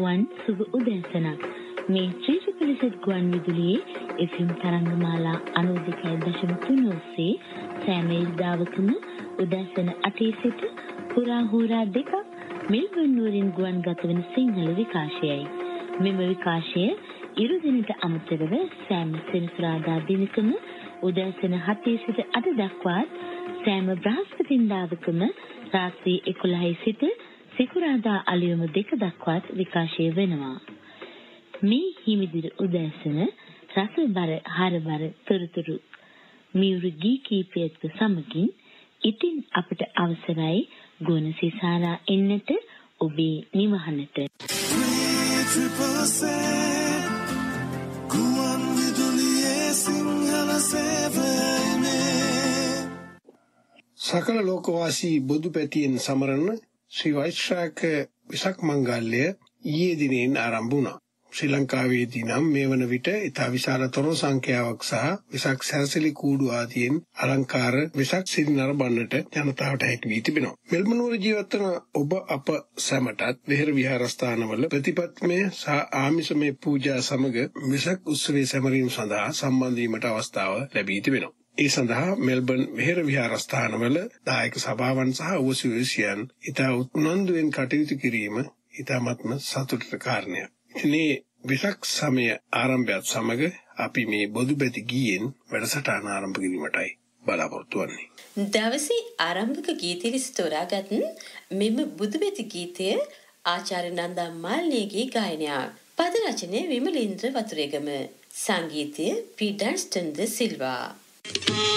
තෙරුවන් සුබ උදෑසනක්. මේ ත්‍රිශිපිලිසත් ගුවන් විදුලියේ FM තරංගමාලා 92.3 ඔස්සේ සෑම ඉරිදාවකම උදෑසන 8 සිට පුරා හෝරා 2ක් මෙල්බන් නුවරින් ගුවන් ගතවන සිංහල විකාශයයි. මෙම විකාශය ඉරු දිනට අමතරව සෑම සෙනසුරාදා දිනකම උදෑසන 7 සිට 8 දක්වා සෑම බ්‍රහස්පතින්දාවකම රාත්‍රී 11 සිට සිකුරාදා අලුයම 2 දක්වාත් විකාශය වෙනවා. මේ හිමිදිර උදෑසන රසබර හරබර තොරතුරු මියුරු ගී කීපයක සමගින් ඉතින් අපට අවසරයි ගුණසිසාරා එන්නට ඔබේ නිවහනට. සකල ලෝකවාසී බොදු පැතියෙන් සමරන ශ්‍රී වෛශ්‍රාක විසක් මංගල්‍ය ඊයේ දිනෙන් ආරම්භ වුණා. ශ්‍රී ලංකාවේදී නම් මේ වන විට ඉතා විශාල තොරණ සංඛ්‍යාවක් සහ විසක් සැරසිලි කූඩු ආදියෙන් අලංකාර විසක් සිරි නරඹන්නට ජනතාවට හැකි වී තිබෙනවා. මෙල්බන් නුවර ජීවත් වන ඔබ අප සැමටත් විහෙර විහාරස්ථානවල ප්‍රතිපත්තිමය සහ ආමිෂමය පූජා සමග විසක් උත්සවයේ සැමරීම සඳහා සම්බන්ධ වීමට අවස්ථාව ලැබී තිබෙනවා. ඒ සඳහා මෙල්බන් විහෙර විහාරස්ථානවල දායක සභාවන් සහ උවසවිසියන් ඉතා උනන්දුවෙන් කටයුතු කිරීම ඉතාමත්ම සතුටට කාරණයක්. මේ විසක් සමය ආරම්භයත් සමග අපි මේ බොදු බැති ගීයෙන් වැඩසටහන ආරම්භ කිරීමටයි බලාපොරොත්තු වෙන්නේ. දවසේ ආරම්භක ගීතය ලෙස තෝරාගත් මෙම බුදු බැති ගීතය ආචාර්ය නන්දා මාල්නියගේ ගායනයක්. පද රචනය විමලේන්ද්‍ර වතුරේගම. සංගීතය පී ඩන්ස්ටන් ද සිල්වා.